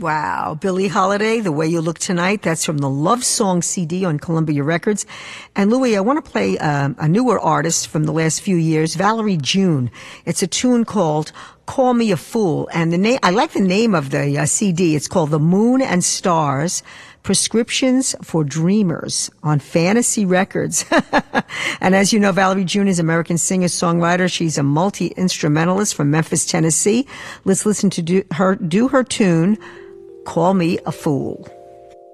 Wow. Billie Holiday, The Way You Look Tonight. That's from the Love Song CD on Columbia Records. And Louis, I want to play a newer artist from the last few years, Valerie June. It's a tune called Call Me a Fool. And the name, I like the name of the CD. It's called The Moon and Stars, Prescriptions for Dreamers on Fantasy Records. And as you know, Valerie June is an American singer-songwriter. She's a multi-instrumentalist from Memphis, Tennessee. Let's listen to her tune, Call Me a Fool.